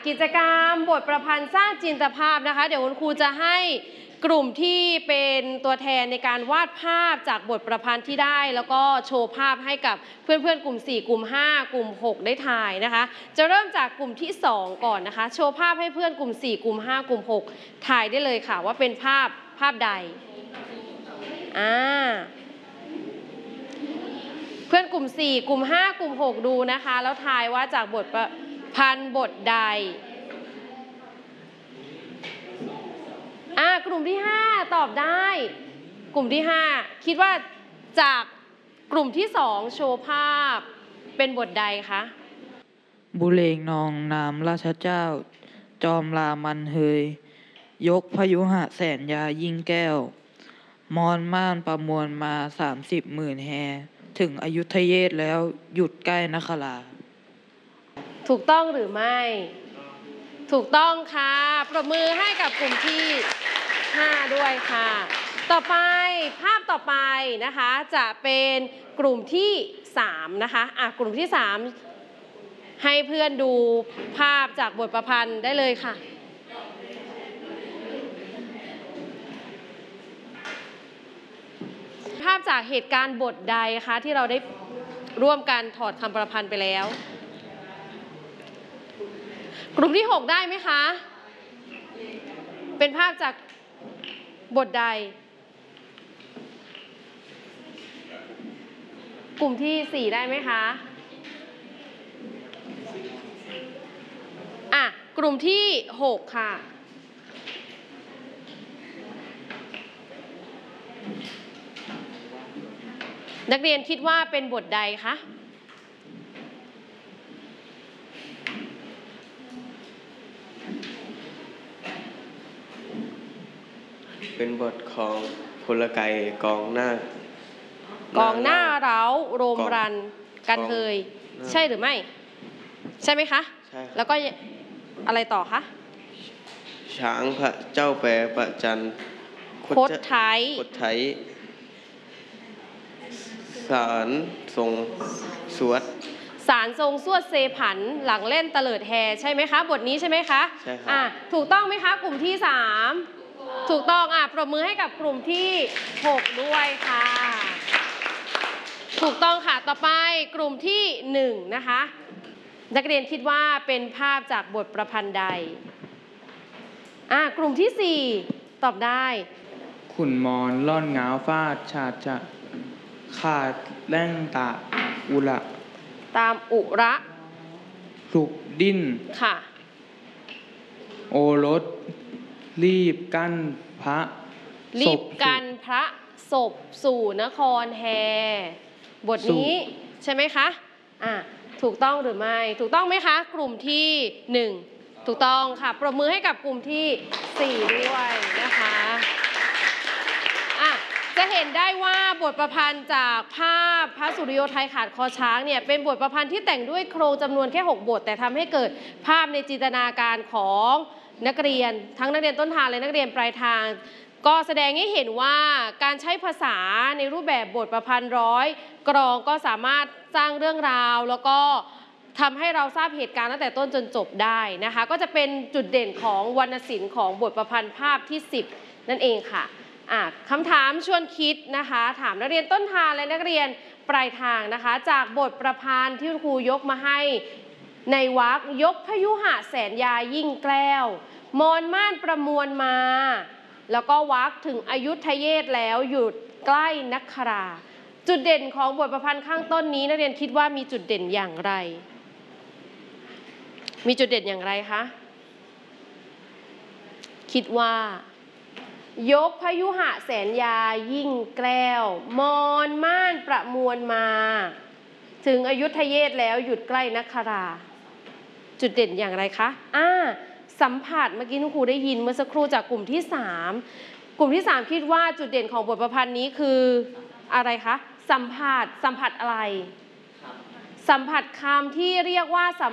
กิจกรรมบทประพันธ์สร้างจินตภาพนะคะเดี๋ยวคุณครูจะให้กลุ่มที่เป็นตัวแทนในการวาดภาพจากบทประพันธ์ที่ได้แล้วก็โชว์ภาพให้กับเพื่อนๆกลุ่ม4กลุ่ม5กลุ่ม6ได้ถ่ายนะคะจะเริ่มจากกลุ่มที่2ก่อนนะคะโชว์ภาพให้เพื่อนกลุ่ม4กลุ่ม5กลุ่ม6ถ่ายได้เลยค่ะว่าเป็นภาพใดเพื่อนกลุ่ม4กลุ่ม5กลุ่ม6ดูนะคะแล้วทายว่าจากบทประพันธ์บทใดกลุ่มที่5ตอบได้กลุ่มที่5คิดว่าจากกลุ่มที่2โชว์ภาพเป็นบทใดคะบุเรงนองน้ำราชเจ้าจอมรามันเฮยยกพยุหะแสนยายิ่งแก้วมอนม่านประมวลมา30,000แฮถึงอยุธเยศแล้วหยุดใกล้นคราถูกต้องหรือไม่ถูกต้องค่ะปรบมือให้กับกลุ่มที่5ด้วยค่ะต่อไปภาพต่อไปนะคะจะเป็นกลุ่มที่3นะคะกลุ่มที่3ให้เพื่อนดูภาพจากบทประพันธ์ได้เลยค่ะภาพจากเหตุการณ์บทใดคะที่เราได้ร่วมกันถอดคำประพันธ์ไปแล้วกลุ่มที่6ได้ไหมคะเป็นภาพจากบทใดกลุ่มที่4ได้ไหมคะกลุ่มที่6ค่ะนักเรียนคิดว่าเป็นบทใดคะเป็นบทของพลไกกองหน้าเร้าโรมรันกันเฮยใช่หรือไม่ใช่ไหมคะใช่แล้วก็อะไรต่อคะช้างพระเจ้าแปรประจันคดไทยสารทรงสวดเซผันหลังเล่นเตลิดแฮใช่ไหมคะบทนี้ใช่ไหมคะใช่ครับถูกต้องไหมคะกลุ่มที่3ถูกต้องปรบมือให้กับกลุ่มที่6ด้วยค่ะถูกต้องค่ะต่อไปกลุ่มที่1นะคะนักเรียนคิดว่าเป็นภาพจากบทประพันธ์ใดกลุ่มที่4ตอบได้ขุนมอนล่อนง้าวฟาดชาจะขาดแร่งตาอุระตามอุระปลุกดิ้นค่ะโอรสรีบกันพระศพสู่นครแฮบทนี้ใช่ไหมคะถูกต้องหรือไม่ถูกต้องไหมคะกลุ่มที่1ถูกต้องค่ะปรบมือให้กับกลุ่มที่4ด้วยนะคะจะเห็นได้ว่าบทประพันธ์จากภาพพระสุริโยไทยขาดคอช้างเนี่ยเป็นบทประพันธ์ที่แต่งด้วยโครงจำนวนแค่6บทแต่ทำให้เกิดภาพในจินตนาการของนักเรียนทั้งนักเรียนต้นทางและนักเรียนปลายทางก็แสดงให้เห็นว่าการใช้ภาษาในรูปแบบบทประพันธ์ร้อยกลอนก็สามารถสร้างเรื่องราวแล้วก็ทำให้เราทราบเหตุการณ์ตั้งแต่ต้นจนจบได้นะคะก็จะเป็นจุดเด่นของวรรณศิลป์ของบทประพันธ์ภาพที่10นั่นเองค่ะคำถามชวนคิดนะคะถามนักเรียนต้นทางและนักเรียนปลายทางนะคะจากบทประพันธ์ที่คุณครูยกมาให้ในวรรคยกพยุหะแสนยายิ่งแกล้วมอนม่านประมวลมาแล้วก็วรรคถึงอยุธเยศแล้วหยุดใกล้นคราจุดเด่นของบทประพันธ์ข้างต้นนี้นักเรียนคิดว่ามีจุดเด่นอย่างไรมีจุดเด่นอย่างไรคะคิดว่ายกพยุหะแสนยายิ่งแกล้วมอนม่านประมวลมาถึงอยุธเยศแล้วหยุดใกล้นคราจุดเด่นอย่างไรคะสัมผัสเมื่อกี้คุณครูได้ยินเมื่อสักครู่จากกลุ่มที่3กลุ่มที่3คิดว่าจุดเด่นของบทประพันธ์นี้คืออะไรคะสัมผัสอะไรสัมผัสคำที่เรียกว่า